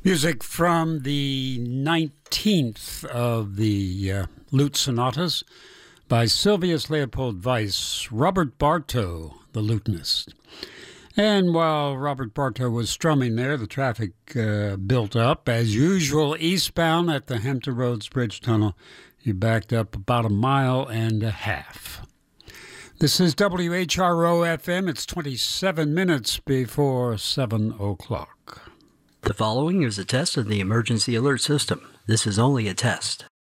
Music from the 19th of the Lute Sonatas by Sylvius Leopold Weiss, Robert Bartow, the lutenist. And while Robert Bartow was strumming there, the traffic built up. As usual, eastbound at the Hampton Roads Bridge Tunnel, you backed up about 1.5 miles. This is WHRO-FM. It's 27 minutes before 7 o'clock. The following is a test of the emergency alert system. This is only a test.